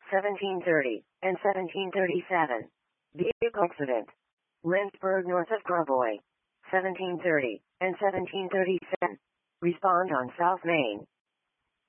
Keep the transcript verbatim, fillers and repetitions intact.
seventeen thirty, and seventeen thirty-seven. Vehicle accident. Lynchburg north of Gravois. seventeen thirty, and seventeen thirty-seven. Respond on South Main.